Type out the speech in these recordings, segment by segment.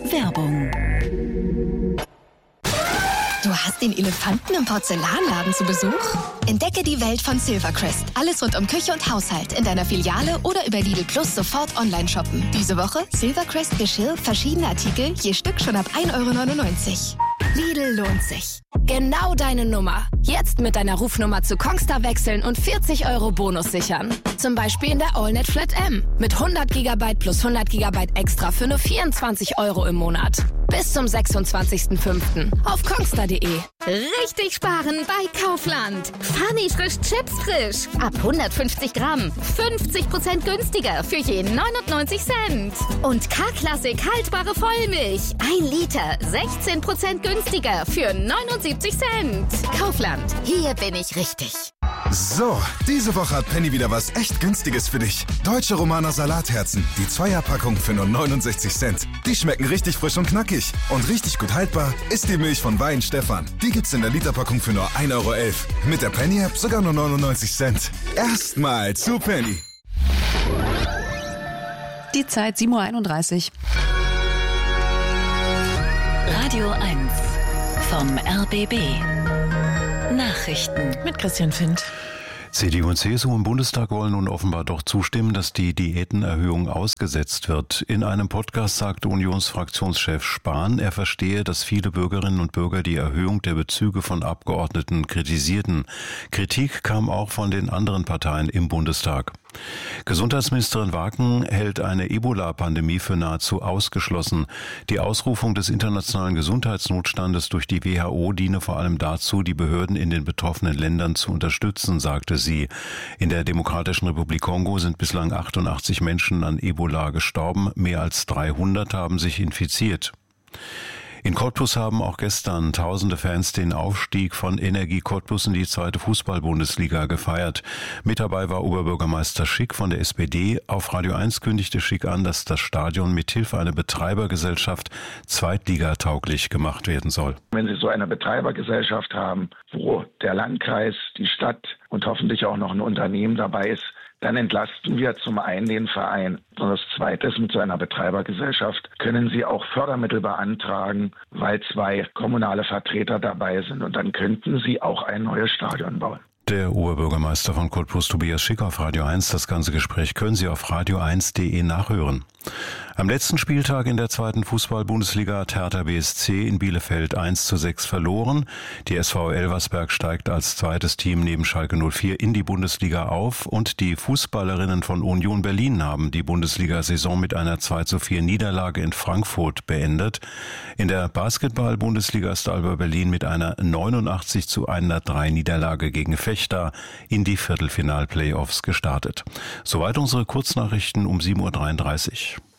Werbung. Du hast den Elefanten im Porzellanladen zu Besuch? Entdecke die Welt von Silvercrest. Alles rund um Küche und Haushalt in deiner Filiale oder über Lidl Plus sofort online shoppen. Diese Woche Silvercrest Geschirr, verschiedene Artikel, je Stück schon ab 1,99 €. Lidl lohnt sich. Genau deine Nummer. Jetzt mit deiner Rufnummer zu Kongstar wechseln und 40 € Bonus sichern. Zum Beispiel in der AllNet Flat M. Mit 100 GB plus 100 GB extra für nur 24 € im Monat. Bis zum 26.05. auf kongstar.de. Richtig sparen bei Kaufland. Funny frisch Chips frisch. Ab 150 Gramm. 50% günstiger für je 99 Cent. Und K-Klassik haltbare Vollmilch. 1 Liter. 16% günstiger für 79 Cent. Kaufland. Hier bin ich richtig. So, diese Woche hat Penny wieder was echt Günstiges für dich. Deutsche Romaner Salatherzen. Die 2er-Packung für nur 69 Cent. Die schmecken richtig frisch und knackig. Und richtig gut haltbar ist die Milch von Weihenstephan. Die gibt's in der Literpackung für nur 1,11 €. Mit der Penny-App sogar nur 99 Cent. Erstmal zu Penny. Die Zeit 7:31 Uhr. Radio 1 vom RBB. Nachrichten mit Christian Findt. CDU und CSU im Bundestag wollen nun offenbar doch zustimmen, dass die Diätenerhöhung ausgesetzt wird. In einem Podcast sagte Unionsfraktionschef Spahn, er verstehe, dass viele Bürgerinnen und Bürger die Erhöhung der Bezüge von Abgeordneten kritisierten. Kritik kam auch von den anderen Parteien im Bundestag. Gesundheitsministerin Waken hält eine Ebola-Pandemie für nahezu ausgeschlossen. Die Ausrufung des internationalen Gesundheitsnotstandes durch die WHO diene vor allem dazu, die Behörden in den betroffenen Ländern zu unterstützen, sagte sie. In der Demokratischen Republik Kongo sind bislang 88 Menschen an Ebola gestorben, mehr als 300 haben sich infiziert. In Cottbus haben auch gestern tausende Fans den Aufstieg von Energie Cottbus in die zweite Fußball-Bundesliga gefeiert. Mit dabei war Oberbürgermeister Schick von der SPD. Auf Radio 1 kündigte Schick an, dass das Stadion mithilfe einer Betreibergesellschaft zweitligatauglich gemacht werden soll. Wenn Sie so eine Betreibergesellschaft haben, wo der Landkreis, die Stadt und hoffentlich auch noch ein Unternehmen dabei ist, dann entlasten wir zum einen den Verein. Und das Zweite ist, mit so einer Betreibergesellschaft können Sie auch Fördermittel beantragen, weil 2 kommunale Vertreter dabei sind. Und dann könnten Sie auch ein neues Stadion bauen. Der Oberbürgermeister von Cottbus, Tobias Schick, auf Radio 1. Das ganze Gespräch können Sie auf radio1.de nachhören. Am letzten Spieltag in der zweiten Fußball-Bundesliga hat Hertha BSC in Bielefeld 1:6 verloren. Die SV Elversberg steigt als zweites Team neben Schalke 04 in die Bundesliga auf und die Fußballerinnen von Union Berlin haben die Bundesliga-Saison mit einer 2:4 Niederlage in Frankfurt beendet. In der Basketball-Bundesliga ist Alba Berlin mit einer 89:103 Niederlage gegen Fechter in die Viertelfinal-Playoffs gestartet. Soweit unsere Kurznachrichten um 7:33 Uhr.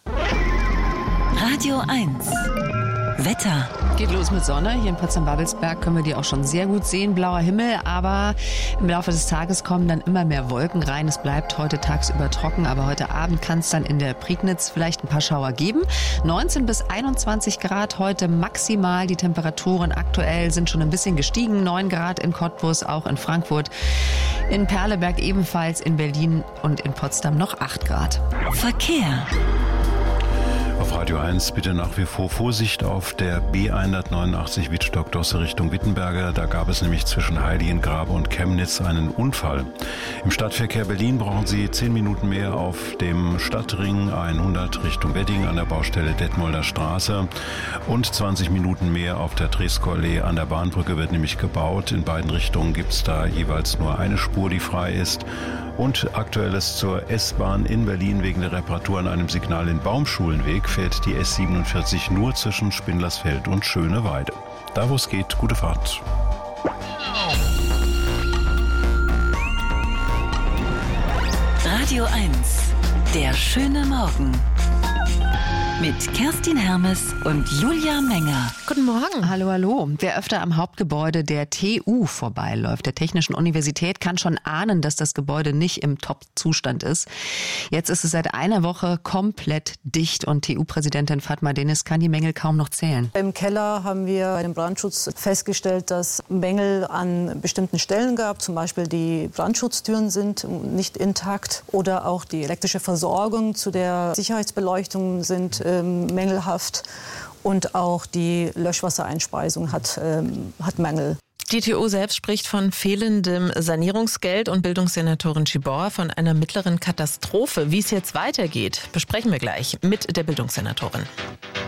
Radio 1 Wetter. Geht los mit Sonne. Hier in Potsdam-Babelsberg können wir die auch schon sehr gut sehen. Blauer Himmel, aber im Laufe des Tages kommen dann immer mehr Wolken rein. Es bleibt heute tagsüber trocken, aber heute Abend kann es dann in der Prignitz vielleicht ein paar Schauer geben. 19 bis 21 Grad heute maximal. Die Temperaturen aktuell sind schon ein bisschen gestiegen. 9 Grad in Cottbus, auch in Frankfurt. In Perleberg ebenfalls, in Berlin und in Potsdam noch 8 Grad. Verkehr. Auf Radio 1 bitte nach wie vor Vorsicht auf der B189 Wittstock-Dosse Richtung Wittenberge. Da gab es nämlich zwischen Heiligengrabe und Chemnitz einen Unfall. Im Stadtverkehr Berlin brauchen Sie 10 Minuten mehr auf dem Stadtring 100 Richtung Wedding an der Baustelle Detmolder Straße und 20 Minuten mehr auf der Treskor-Allee an der Bahnbrücke wird nämlich gebaut. In beiden Richtungen gibt es da jeweils nur eine Spur, die frei ist. Und Aktuelles zur S-Bahn in Berlin wegen der Reparatur an einem Signal in Baumschulenweg fährt die S47 nur zwischen Spindlersfeld und Schöneweide. Da wo es geht, gute Fahrt. Radio 1, der schöne Morgen. Mit Kerstin Hermes und Julia Menger. Guten Morgen. Hallo, hallo. Wer öfter am Hauptgebäude der TU vorbeiläuft, der Technischen Universität, kann schon ahnen, dass das Gebäude nicht im Top-Zustand ist. Jetzt ist es seit einer Woche komplett dicht und TU-Präsidentin Fatma Deniz kann die Mängel kaum noch zählen. Im Keller haben wir bei dem Brandschutz festgestellt, dass Mängel an bestimmten Stellen gab. Zum Beispiel die Brandschutztüren sind nicht intakt oder auch die elektrische Versorgung zu der Sicherheitsbeleuchtung sind mängelhaft. und auch die Löschwassereinspeisung hat Mängel. Die TU selbst spricht von fehlendem Sanierungsgeld und Bildungssenatorin Tschibor von einer mittleren Katastrophe. Wie es jetzt weitergeht, besprechen wir gleich mit der Bildungssenatorin.